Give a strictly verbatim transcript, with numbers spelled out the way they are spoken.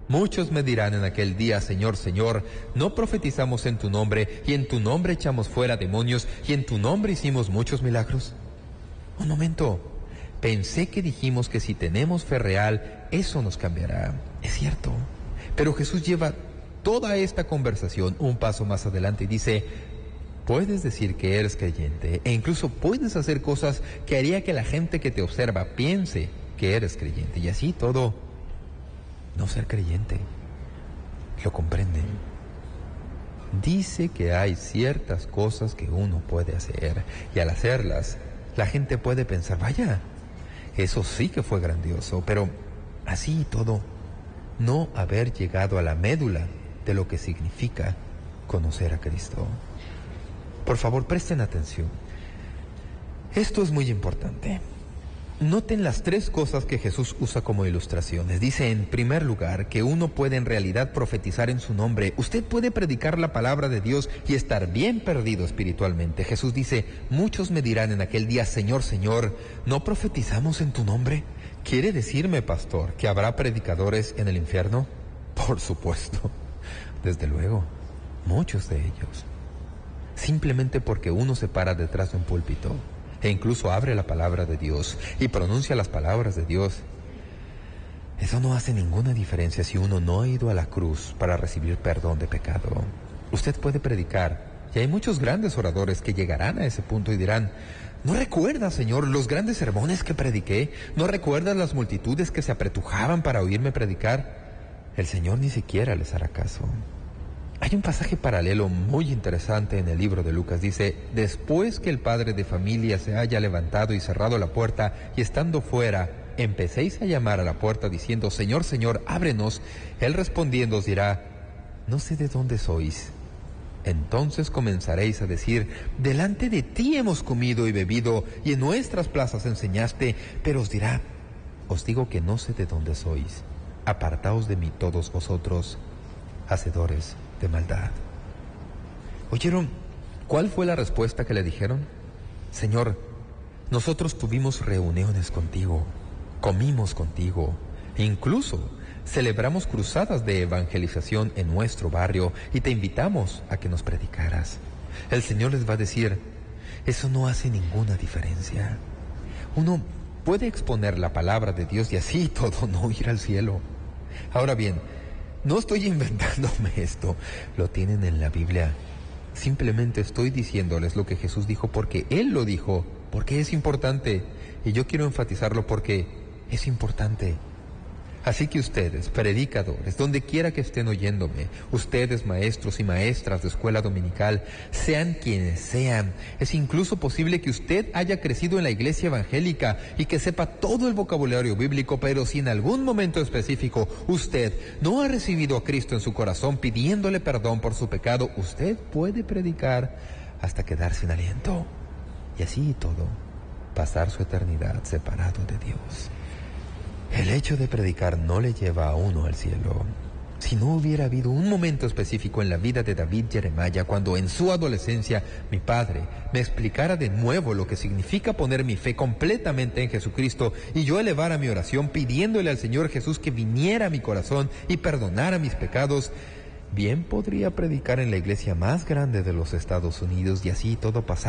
Muchos me dirán en aquel día, Señor, Señor, ¿no profetizamos en tu nombre, y en tu nombre echamos fuera demonios, y en tu nombre hicimos muchos milagros? Un momento, pensé que dijimos que si tenemos fe real, eso nos cambiará. Es cierto, pero Jesús lleva toda esta conversación un paso más adelante y dice: puedes decir que eres creyente, e incluso puedes hacer cosas que haría que la gente que te observa piense que eres creyente, y así todo, no ser creyente. ¿Lo comprenden? Dice que hay ciertas cosas que uno puede hacer, y al hacerlas, la gente puede pensar: vaya, eso sí que fue grandioso, pero así y todo, no haber llegado a la médula de lo que significa conocer a Cristo. Por favor, presten atención. Esto es muy importante. Noten las tres cosas que Jesús usa como ilustraciones. Dice, en primer lugar, que uno puede en realidad profetizar en su nombre. Usted puede predicar la palabra de Dios y estar bien perdido espiritualmente. Jesús dice: muchos me dirán en aquel día, Señor, Señor, ¿no profetizamos en tu nombre? ¿Quiere decirme, pastor, que habrá predicadores en el infierno? Por supuesto, desde luego, muchos de ellos. Simplemente porque uno se para detrás de un púlpito e incluso abre la palabra de Dios y pronuncia las palabras de Dios, eso no hace ninguna diferencia si uno no ha ido a la cruz para recibir perdón de pecado. Usted puede predicar, y hay muchos grandes oradores que llegarán a ese punto y dirán: ¿no recuerdas, Señor, los grandes sermones que prediqué? ¿No recuerdas las multitudes que se apretujaban para oírme predicar? El Señor ni siquiera les hará caso. Hay un pasaje paralelo muy interesante en el libro de Lucas. Dice: después que el padre de familia se haya levantado y cerrado la puerta, y estando fuera, empecéis a llamar a la puerta diciendo: Señor, Señor, ábrenos. Él respondiendo os dirá: no sé de dónde sois. Entonces comenzaréis a decir: delante de ti hemos comido y bebido, y en nuestras plazas enseñaste. Pero os dirá: os digo que no sé de dónde sois. Apartaos de mí todos vosotros, hacedores de maldad. ¿Oyeron cuál fue la respuesta que le dijeron? Señor, nosotros tuvimos reuniones contigo, comimos contigo, e incluso celebramos cruzadas de evangelización en nuestro barrio y te invitamos a que nos predicaras. El Señor les va a decir: eso no hace ninguna diferencia. Uno puede exponer la palabra de Dios y así todo no ir al cielo. Ahora bien, no estoy inventándome esto, lo tienen en la Biblia. Simplemente estoy diciéndoles lo que Jesús dijo porque Él lo dijo, porque es importante, y yo quiero enfatizarlo porque es importante. Así que ustedes, predicadores, donde quiera que estén oyéndome, ustedes, maestros y maestras de escuela dominical, sean quienes sean, es incluso posible que usted haya crecido en la iglesia evangélica y que sepa todo el vocabulario bíblico, pero si en algún momento específico usted no ha recibido a Cristo en su corazón pidiéndole perdón por su pecado, usted puede predicar hasta quedar sin aliento, y así y todo, pasar su eternidad separado de Dios. El hecho de predicar no le lleva a uno al cielo. Si no hubiera habido un momento específico en la vida de David Jeremiah cuando en su adolescencia mi padre me explicara de nuevo lo que significa poner mi fe completamente en Jesucristo y yo elevara mi oración pidiéndole al Señor Jesús que viniera a mi corazón y perdonara mis pecados, bien podría predicar en la iglesia más grande de los Estados Unidos y así todo pasar